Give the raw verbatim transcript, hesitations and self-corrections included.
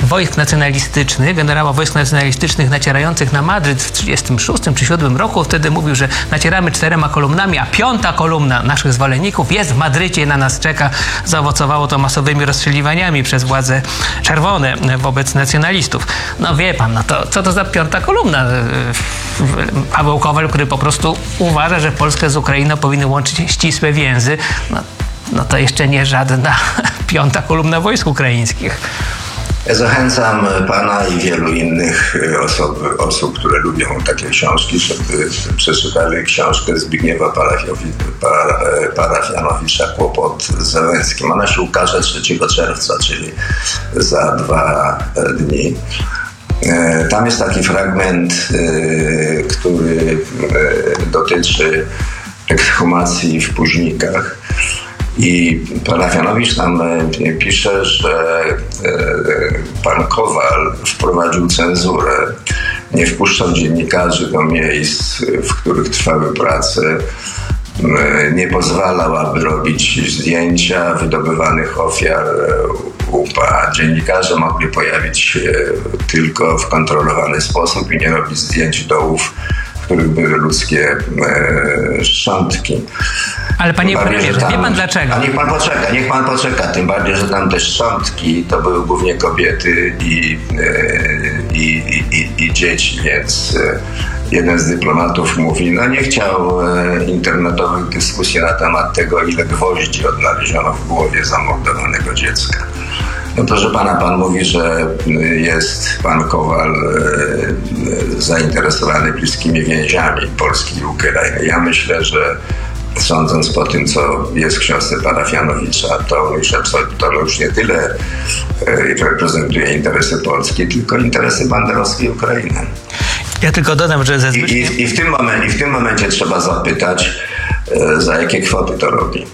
wojsk nacjonalistycznych, generała wojsk nacjonalistycznych nacierających na Madryt w trzydziestym szóstym czy siódmym roku. Wtedy mówił, że nacieramy czterema kolumnami, a piąta kolumna naszych zwolenników jest w Madrycie i na nas czeka. Zaowocowało to masowymi rozstrzeliwaniami przez władze czerwone wobec nacjonalistów. No wie pan, no to co to za piąta kolumna? Paweł Kowal, który po prostu uważa, że Polskę z Ukrainą powinny łączyć ścisłe więzy, no, no to jeszcze nie żadna piąta kolumna wojsk ukraińskich. Ja zachęcam pana i wielu innych osób, osób, które lubią takie książki, żeby przeczytali książkę Zbigniewa Parafianowicza Kłopot z Zełenskim. Ona się ukaże trzeciego czerwca, czyli za dwa dni. Tam jest taki fragment, który dotyczy ekshumacji w Późnikach. I Parafianowicz tam pisze, że pan Kowal wprowadził cenzurę, nie wpuszczał dziennikarzy do miejsc, w których trwały prace, nie pozwalał, aby robić zdjęcia wydobywanych ofiar U P A. Dziennikarze mogli pojawić się tylko w kontrolowany sposób i nie robić zdjęć dołów, w których były ludzkie e, szczątki. Ale panie premierze, wie pan dlaczego? A niech pan poczeka, niech pan poczeka. Tym bardziej, że tam te szczątki to były głównie kobiety i, e, i, i, i, i dzieci, więc e, jeden z dyplomatów mówi, no nie chciał e, internetowych dyskusji na temat tego, ile gwoździ odnaleziono w głowie zamordowanego dziecka. No to, że pana pan mówi, że jest pan Kowal e, zainteresowany bliskimi więziami Polski i Ukrainy. Ja myślę, że sądząc po tym, co jest w książce Parafianowicza, to już, to już nie tyle e, reprezentuje interesy Polski, tylko interesy banderowskiej Ukrainy. Ja tylko dodam, że ze I, i, i, w tym momencie, I w tym momencie trzeba zapytać, e, za jakie kwoty to robi.